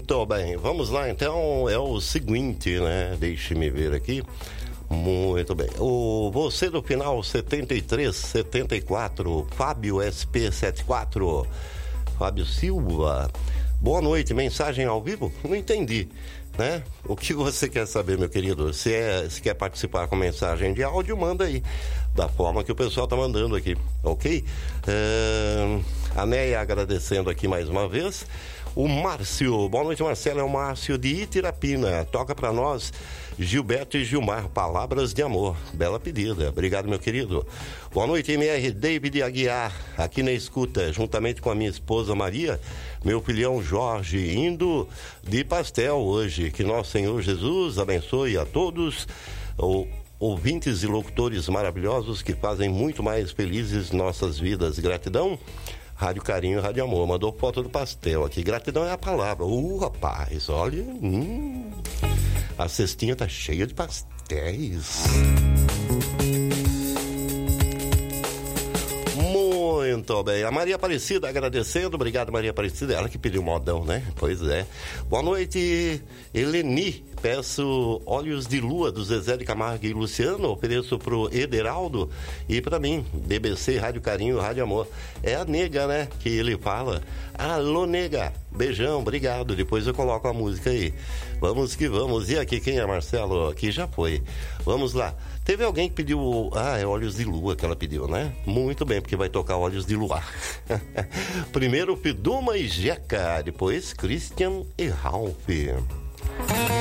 Muito bem, vamos lá então, é o seguinte, né? Deixe-me ver aqui. Muito bem. Você do final 73, 74, Fábio SP74, Fábio Silva. Boa noite, mensagem ao vivo? Não entendi, né? O que você quer saber, meu querido? Se quer participar com mensagem de áudio, manda aí, da forma que o pessoal tá mandando aqui, ok? A Neia agradecendo aqui mais uma vez. O Márcio, boa noite, Marcelo, é o Márcio de Itirapina, toca pra nós Gilberto e Gilmar, Palavras de Amor, bela pedida, obrigado, meu querido. Boa noite, MR David Aguiar, aqui na escuta, juntamente com a minha esposa Maria, meu filhão Jorge, indo de pastel hoje, que nosso Senhor Jesus abençoe a todos, ouvintes e locutores maravilhosos que fazem muito mais felizes nossas vidas, gratidão. Rádio Carinho, Rádio Amor, mandou foto do pastel aqui. Gratidão é a palavra. Rapaz, olha. A cestinha tá cheia de pastéis. Muito bem. A Maria Aparecida agradecendo. Obrigado, Maria Aparecida. Ela que pediu modão, né? Pois é. Boa noite, Eleni. Peço Olhos de Lua do Zezé de Camargo e Luciano. Ofereço pro Ederaldo e pra mim, BBC, Rádio Carinho, Rádio Amor. É a nega, né? Que ele fala. Alô, nega. Beijão, obrigado. Depois eu coloco a música aí. Vamos que vamos. E aqui, quem é, Marcelo? Aqui já foi. Vamos lá. Teve alguém que pediu... é Olhos de Lua que ela pediu, né? Muito bem, porque vai tocar Olhos de Luar. Primeiro, Fiduma e Jeca. Depois, Christian e Ralph.